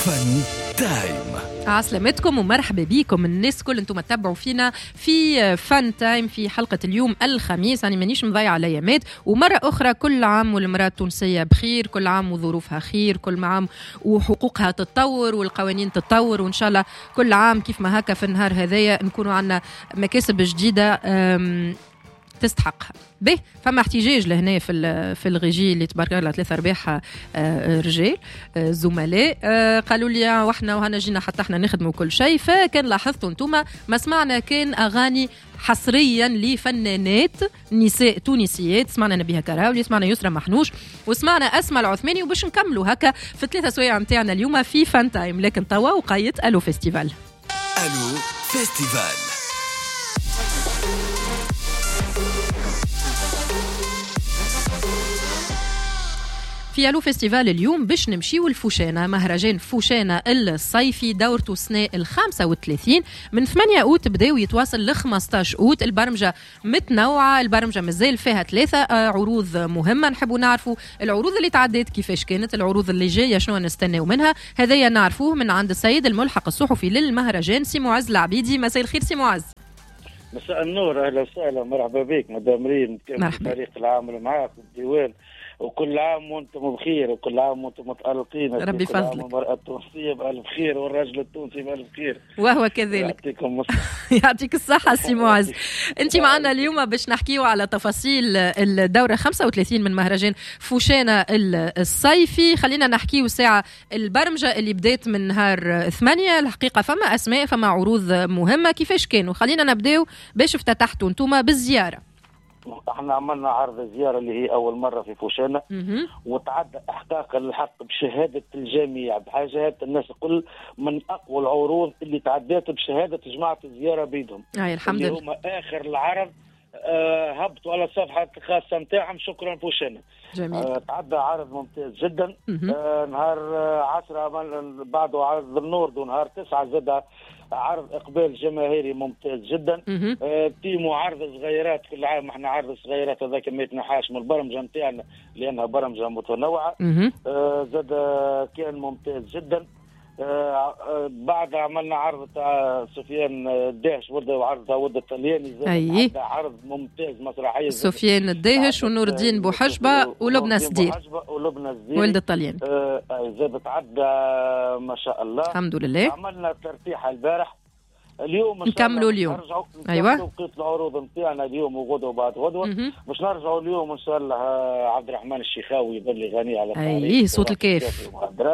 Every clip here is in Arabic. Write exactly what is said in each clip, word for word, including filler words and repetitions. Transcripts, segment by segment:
فن تايم. عسلامتكم ومرحبا بكم الناس كل انتم تتبعوا فينا في فن تايم في حلقة اليوم الخميس. يعني مانيش مضيعة الايامات، ومرة اخرى كل عام والمرأة التونسية بخير، كل عام وظروفها خير، كل عام وحقوقها تتطور والقوانين تتطور، وان شاء الله كل عام كيف ما هكا في النهار هذايا نكونوا عنا مكاسب جديدة تستحقها. به فما احتجاج لهنا في في الغيجي اللي تبارك الله ثلاثة ارباع رجال زملاء قالوا لي واحنا وهنا جينا حتى احنا نخدموا كل شيء. فكان لاحظتوا انتم ما سمعنا كان اغاني حصريا لفنانات نساء تونسيات. سمعنا نبيها كراولي، سمعنا يسرى محنوش، وسمعنا اسماء العثماني، وباش نكملوا هكا في ثلاثة سوايع نتاعنا اليوم في فان تايم. لكن توا وقايت الو فيستيفال. الو فيستيفال. في الو فيستيفال اليوم باش نمشيو الفوشانة، مهرجان فوشانة الصيفي دورته السنة الخامسة والثلاثين من ثمانية أوت بداو يتواصل ل خمسطاش أوت. البرمجة متنوعة، البرمجة مازال فيها ثلاثة عروض مهمة. نحبوا نعرفوا العروض اللي تعديت كيفاش كانت، العروض اللي جاية شنو نستناو منها، هذايا نعرفوه من عند السيد الملحق الصحفي للمهرجان سي معز العبيدي. مساء الخير سي معز. مساء النور، اهلا وسهلا، مرحبا بك مدام ريم، فريق العمل معاك والديوان، وكل عام وانتم بخير، وكل عام وانتم متألقين. ربي يفضلك. المرأة التونسية بألف خير والرجل التونسي بألف خير، وهو كذلك. يعطيكم الصحة. يعطيك الصحة سي معز. انت معنا اليوم باش نحكيو على تفاصيل الدورة خمسة وثلاثين من مهرجان فوشانة الصيفي. خلينا نحكيو ساعة البرمجة اللي بدات من نهار ثمانية. الحقيقة فما أسماء، فما عروض مهمة، كيفاش كانوا؟ خلينا نبداو باش افتتحتوا انتم بالزيارة. احنا عملنا عرض زيارة اللي هي أول مرة في فوشانة، وتعدى إحقاق الحق بشهادة الجميع، بحاجات الناس الكل، من أقوى العروض اللي تعدات بشهادة جماعة الزيارة بيدهم. أي الحمد لله. اللي هما آخر العرض آه هبطوا على الصفحة الخاصة نتاعهم. شكرا فوشانة. جميل. آه تعدى عرض ممتاز جدا. آه نهار آه عشرة بعده عرض النورد، ونهار تسعة زاد عرض اقبال جماهيري ممتاز جدا. آه تيمو عرض صغيرات، كل عام احنا عرض صغيرات هذاك ما يتنحاش من البرمجه نتاعنا لانها برمجه متنوعه. آه زاد كان ممتاز جدا. آه بعد عملنا عرض تاع سفيان الداهش ولد وعرض ولد الطلياني. أي. عرض ممتاز مسرحيه سفيان الداهش ونور الدين بوحجبه ولبنى سدير ولبنى سدير ولد الطلياني. آه زاد تعدى ما شاء الله الحمد لله. عملنا ترتيحه البارح، اليوم نكملوا اليوم. نرجعوا ايوه بقيت العروض نتاعنا اليوم وغدوه وبعد غدوه باش نرجعوا اليوم ان شاء الله. عبد الرحمن الشيخاوي يظل غني على اي صوت الكيف.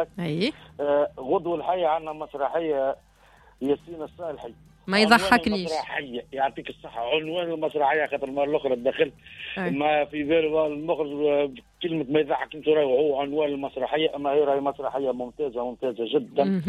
اي آه غدوه الحي عندنا مسرحيه ياسين الصالحي ما يضحكنيش. مسرحيه يعطيك الصحه، عنوان المسرحيه خاطر المره الاخرى دخلت ما في باله المخرج كلمه ما يضحكنيش، هو عنوان المسرحيه، اما هي راهي مسرحيه ممتازه ممتازه جدا.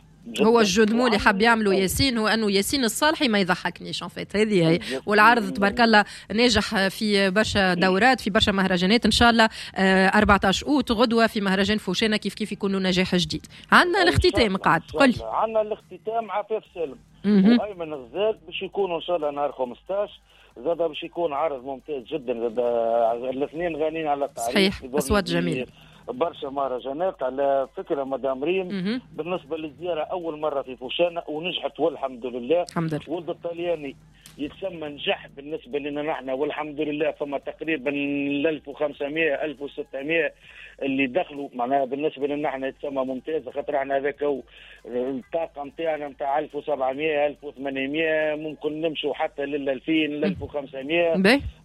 هو الجدمو اللي حاب يعملوا ياسين هو انه ياسين الصالحي ما يضحكنيش انفيت. هذه هي. والعرض تبارك الله ناجح في برشا دورات، في برشا مهرجانات. ان شاء الله أربعطاش أوت غدوه في مهرجان فوشانة كيف كيف يكونوا نجاح جديد. عندنا الاختتام قاعد قل. عندنا الاختتام عفاف سالم وايمن الغزال باش يكونوا ان شاء الله نهار خمسطاش. زاد باش يكون عرض ممتاز جدا. زاد الاثنين غانيين على التعريف. صحيح، اصوات جميل. برشا مهرجانات على فكره مدام ريم. بالنسبه للزياره اول مره في فوشانة ونجحت والحمد لله. الحمد لله. ولد الطلياني يتسمى نجاح بالنسبه لنا نحن والحمد لله. فما تقريبا ألف وخمسمائة ألف وستمائة اللي دخلوا، معناها بالنسبه لنا نحن يتسمى ممتاز، خاطر احنا هذاك الطاقه نتاعنا نتاع ألف وسبعمائة ألف وثمانمائة، ممكن نمشوا حتى لل ألفين ألف وخمسمائة.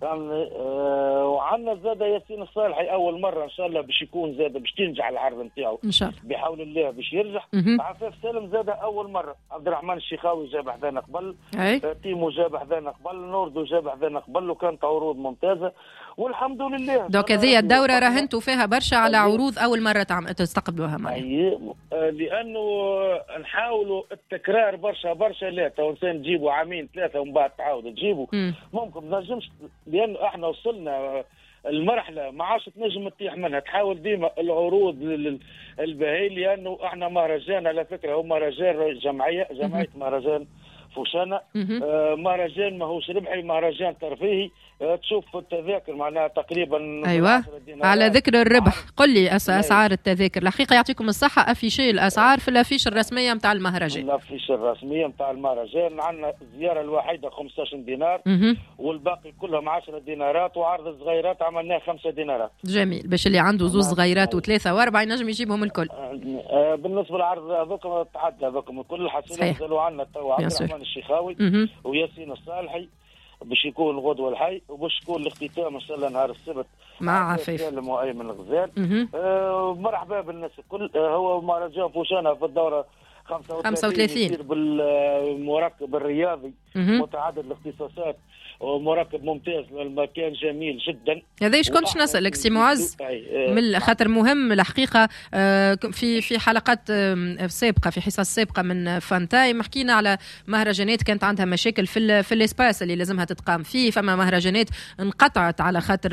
آه وعندنا زاد ياسين الصالحي اول مره ان شاء الله باش يكون زاد باش تنجح العرض نتاعو ان شاء الله بحول الله باش يرجع. عفاف سالم زاد اول مره. عبد الرحمن الشيخاوي جاب حدانا قبل. آه تيمو جاب حدانا قبل. نوردو جاب حدانا قبل، وكانت عروض ممتازه والحمد لله. دوك هذه الدوره راهنتوا فيها برشا على عروض اول مره تعم... تستقبلوها معي. أيه. لانه نحاولوا التكرار برشا برشا. لا تو نجيبوا عامين ثلاثه ومن بعد تعاود تجيبوا ممكن ما نجمش، لانه احنا وصلنا المرحله ما عادش تنجم تطيح منها. تحاول ديما العروض البهي، لانه احنا مهرجان على فكره هو مهرجان جمعيه جمعيه مهرجان فوشانة. آه مهرجان ماهوش ربحي، مهرجان ترفيهي. آه تشوف التذاكر معناها تقريبا ايوه. على ذكر الربح قل لي أس اسعار التذاكر. الحقيقه يعطيكم الصحه، افيشي الاسعار في الافيش الرسميه نتاع المهرجان. الافيش الرسميه نتاع المهرجان عندنا الزياره الواحده خمسة عشر دينار والباقي كلهم عشرة دينارات، وعرض الصغيرات عملناه خمسة دينارات. جميل، باش اللي عنده زوز صغيرات وثلاثه واربعه ينجم يجيبهم الكل. آه بالنسبه للعرض هذوكم تعدى هذوكم الكل حسنا نزلوا عندنا توا عبد الرحمن الشيخاوي وياسين الصالحي باش يكون الغدوه الحي، وباش يكون الاختتام ان شاء الله نهار السبت مع عفيف سالم وايمن الغزال. آه مرحبا بالناس الكل. آه هو مهرجان فوشانة في الدوره خمسة وثلاثين يصير بالمركب الرياضي متعدد الاختصاصات ومركب ممتاز، المكان جميل جدا. هذا ايش كنتش نسألك سي معز من خاطر مهم الحقيقة. في في حلقات سابقة في حصص سابقة من فان تايم حكينا على مهرجانات كانت عندها مشاكل في في الاسباس اللي لازمها تتقام فيه. فما مهرجانات انقطعت على خاطر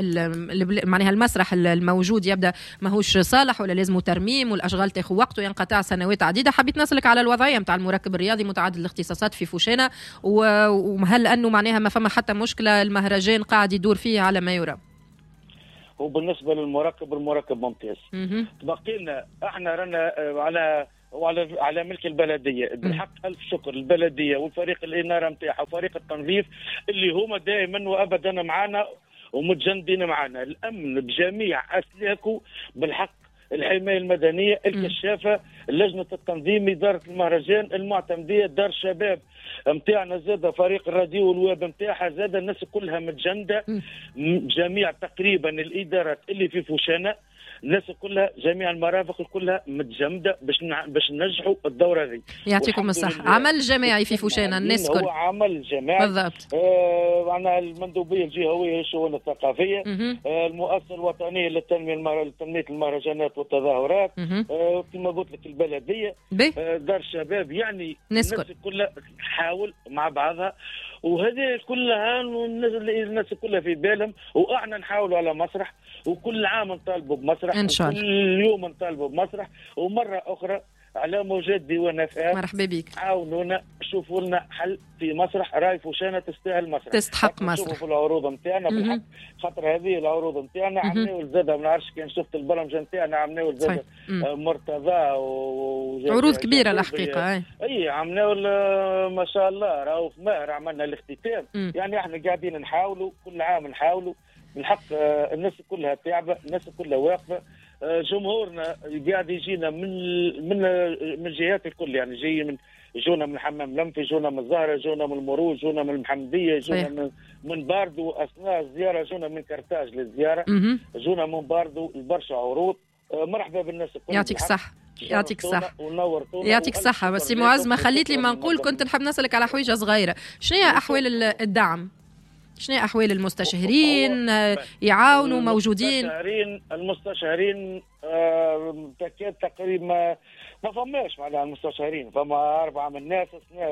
معناها المسرح الموجود يبدا ماهوش صالح ولا لازمه ترميم والاشغال تاخذ وقت وينقطع سنوات عديدة. حبيت نسألك على الوضعية نتاع المركب الرياضي متعدد الاختصاصات في فوشانة، وهل انه معناها ما فما حتى مشكلة المهرجان قاعد يدور فيه على ما يرام؟ وبالنسبة للمركب المركب ممتاز. تبقي لنا احنا رانا على وعلى على ملك البلديه بالحق. الف شكر البلديه والفريق الاناره نتاعها وفريق التنظيف اللي هما دائما وابدا معنا ومتجندين معنا. الامن بجميع اسلاكه بالحق، الحمايه المدنيه، الكشافه، لجنه التنظيم، اداره المهرجان، المعتمديه، دار الشباب نتاعنا، زاد فريق الراديو والويب نتاعها، زاد الناس كلها متجنده. جميع تقريبا الادارات اللي في فوشانة الناس كلها جميع المرافق كلها متجمده باش باش ننجحوا الدوره هذه. يعطيكم الصحه. عمل جماعي في فوشانة الناس كل هو عمل جماعي بالضبط. آه عندنا المندوبيه الجهويه للشؤون الثقافيه، آه المؤسسه الوطنيه للتنميه المهر... لتنميه المهرجانات والتظاهرات، آه كما قلت لك البلديه، آه دار الشباب. يعني الناس كلها تحاول مع بعضها، وهذه كلها الناس كلها في بالهم، واحنا نحاولوا على مسرح، وكل عام نطالبوا بمسرح ان شاء الله، كل يوم نطالبوا بمسرح. ومره اخرى على موجات ديوان اف ام مرحبا بك، عاونونا شوفوا لنا حل في مسرح. راي فوشانة تستاهل مسرح، تستحق مسرح. شوفوا في العروض نتاعنا بالحق، خاطر هذه العروض نتاعنا عملناو الزاده. ما نعرفش كان شفت البرامج نتاعنا عملناو الزاده مرتضى و عروض كبيره الحقيقه. اي اي عملناو ما شاء الله. راهو في ماهر عملنا الاختتام. مم. يعني احنا قاعدين نحاولوا كل عام نحاولوا بالحق. الناس كلها تعبه، الناس كلها واقفه. جمهورنا قاعد يجينا من من من جهات الكل، يعني جاي من جونا من حمام لمفي، جونا من الزهره، جونا من المروج، جونا من المحمديه، جونا من من باردو اثناء الزياره، جونا من كرتاج للزياره، جونا من باردو برشا عروض. مرحبا بالناس الكل. يعطيك الصحه. يعطيك الصحة. يعطيك الصحة. بس معز ما خليت لي ما نقول، كنت نحب نسألك على حويجة صغيرة. شنو هي أحوال الدعم؟ شنو أحوال المستشهرين؟ يعاونوا موجودين؟ المستشهرين المستشهرين آه تكاد تقريبا ما فماش معناها المستشهرين، فما أربعة من الناس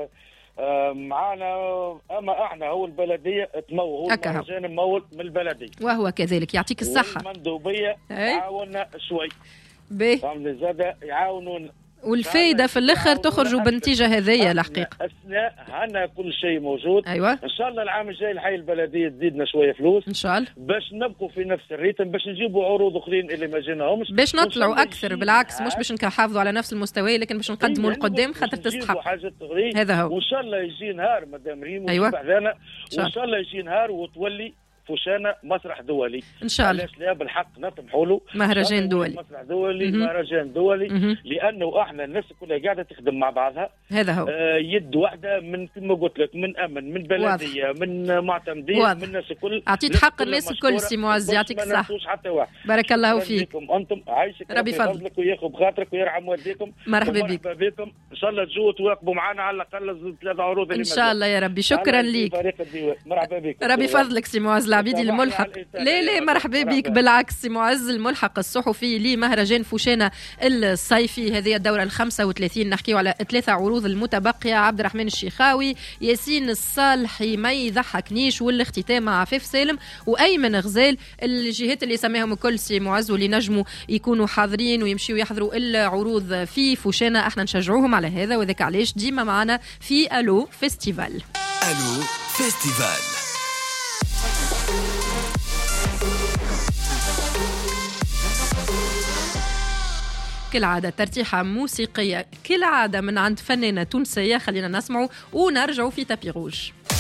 آه معانا. أما إحنا هو البلدية تمول، هو المهرجان ممول من البلدية وهو كذلك. يعطيك الصحة. والمندوبية يعاوننا شوي باهي، فهمت زاد يعاونون، والفايدة في الآخر تخرجوا بالنتيجة هذية الحقيقة. أثناء هنا كل شيء موجود. أيوة. إن شاء الله العام الجاي الحي البلدية تزيدنا شوية فلوس إن شاء الله باش نبقوا في نفس الريتم، باش نجيبوا عروض أخرين اللي ما جيناهمش، باش نطلعوا أكثر. بالعكس مش باش نحافظوا على نفس المستوى، لكن باش نقدموا القدام خاطر تستحق. هذا هو. وإن شاء الله يجي نهار مدام ريم أيوة. وإن شاء الله يجي نهار وتولي فوشانة مسرح دولي ان شاء الله. علاش لا بالحق نطمحوا له مهرجان دولي، مسرح دولي، م-م. مهرجان دولي، م-م. لانه احنا الناس كلها قاعده تخدم مع بعضها. هذا هو. آه يد واحده من كما قلت لك، من امن، من بلديه، واضح. من معتمديه، واضح. من الناس الكل. اعطيت حق الناس الكل سي معز. يعطيك الصحه. بارك الله فيك. انتم عايشك ربي فضلك وياخذ بخاطرك ويرحم والديكم. مرحبا بك. مرحبا بكم. ان شاء الله تجوا توافقوا معنا على الاقل ثلاث عروض ان شاء الله يا ربي. شكرا لك. مرحبا بك. ربي فضلك سي معز. العبيدي الملحق. لا لا مرحبا بك، بالعكس سي معز الملحق الصحفي لمهرجان فوشانة الصيفي، هذه الدورة الخمسة وثلاثين، نحكيو على ثلاثة عروض المتبقية، عبد الرحمن الشيخاوي، ياسين الصالحي، ما يضحكنيش، والاختتام مع عفاف سالم وأيمن غزال. الجهات اللي سماهم الكل سي معز واللي نجموا يكونوا حاضرين ويمشيوا يحضروا العروض في فوشانة، احنا نشجعوهم على هذا، وذاك علاش ديما معنا في ألو فيستيفال. ألو فيستيفال. كالعادة ترتيحة موسيقية كالعادة من عند فنانة تونسية، خلينا نسمعوا ونرجعوا في تابي روج.